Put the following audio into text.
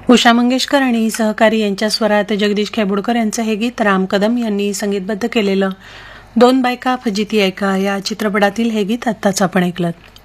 उषा मंगेशकर आणि सहकारी यांच्या स्वरात जगदीश खेबुडकर यांचं हे गीत राम कदम यांनी संगीतबद्ध केलेलं दोन बायका फजिती ऐका या चित्रपटातील हे गीत आत्ताच आपण ऐकलं.